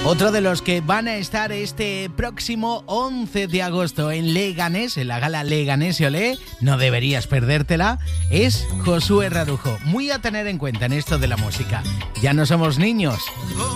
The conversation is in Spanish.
Otro de los que van a estar este próximo 11 de agosto en Leganés, en la gala Leganés y Olé, no deberías perdértela, es Josué Radujo. Muy a tener en cuenta en esto de la música. Ya no somos niños.